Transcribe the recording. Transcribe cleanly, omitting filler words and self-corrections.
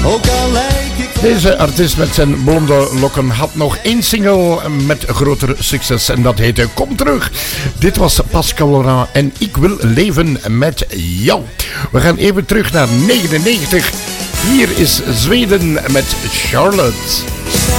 Ook al lijk ik... Deze artiest met zijn blonde lokken had nog één single met groter succes en dat heette Kom Terug. Dit was Pascal Laurent en Ik Wil Leven Met Jou. We gaan even terug naar 99. Hier is Zweden met Charlotte.